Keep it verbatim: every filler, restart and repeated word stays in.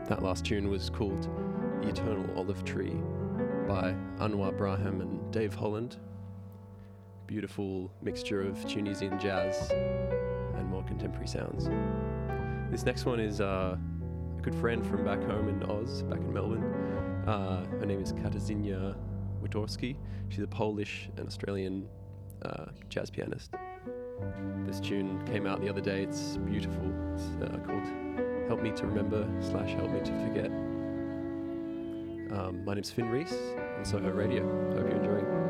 That last tune was called The Eternal Olive Tree by Anwar Braham and Dave Holland. Beautiful mixture of Tunisian jazz and more contemporary sounds. This next one is uh, a good friend from back home in Oz, back in Melbourne. Uh, her name is Katarzyna Witorski. She's a Polish and Australian uh, jazz pianist. This tune came out the other day. It's beautiful. It's uh, called Help Me to Remember slash Help Me to Forget. Um, my name's Finn Reese on Soho Radio. Hope you're enjoying.